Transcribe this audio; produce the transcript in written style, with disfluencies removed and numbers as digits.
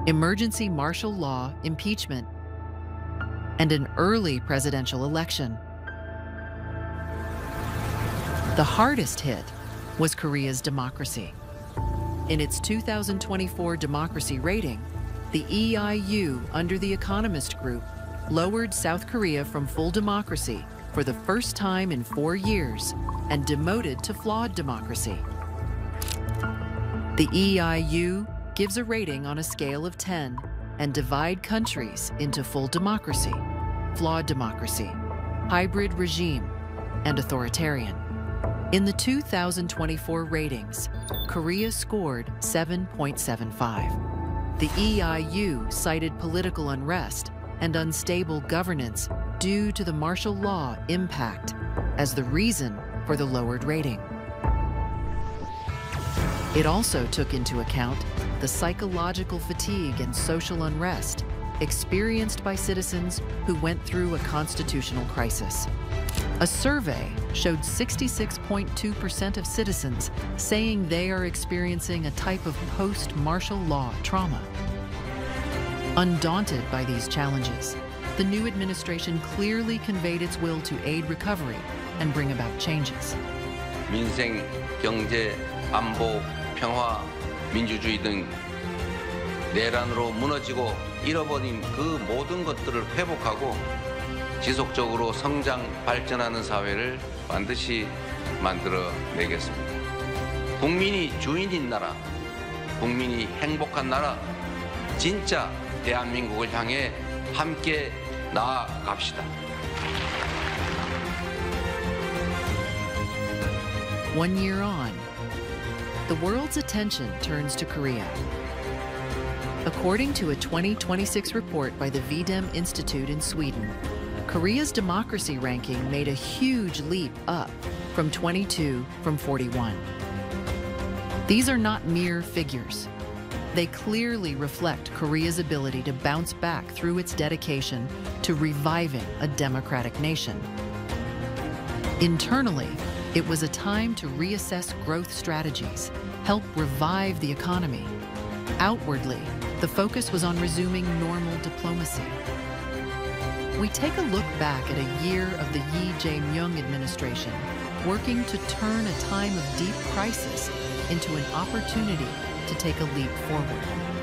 emergency martial law, impeachment, and an early presidential election. The hardest hit was Korea's democracy. In its 2024 democracy rating, the EIU, under The Economist Group, lowered South Korea from full democracy for the first time in 4 years and demoted to flawed democracy. The EIU gives a rating on a scale of 10 and divide countries into full democracy, flawed democracy, hybrid regime, and authoritarian. In the 2024 ratings, Korea scored 7.75. The EIU cited political unrest and unstable governance due to the martial law impact as the reason for the lowered rating. It also took into account the psychological fatigue and social unrest experienced by citizens who went through a constitutional crisis. A survey showed 66.2% of citizens saying they are experiencing a type of post-martial law trauma. Undaunted by these challenges, the new administration clearly conveyed its will to aid recovery and bring about changes. 민생, 경제, 안보, 평화, 민주주의 등 내란으로 무너지고 잃어버린 그 모든 것들을 회복하고 지속적으로 성장, 발전하는 사회를 반드시 만들어내겠습니다. 국민이 주인인 나라, 국민이 행복한 나라, 진짜 대한민국을 향해 함께 나아갑시다. One year on, the world's attention turns to Korea. According to a 2026 report by the VDEM Institute in Sweden, Korea's democracy ranking made a huge leap up from 22 from 41. These are not mere figures. They clearly reflect Korea's ability to bounce back through its dedication to reviving a democratic nation. Internally, it was a time to reassess growth strategies, help revive the economy. Outwardly, the focus was on resuming normal diplomacy. We take a look back at a year of the Lee Jae-myung administration working to turn a time of deep crisis into an opportunity to take a leap forward.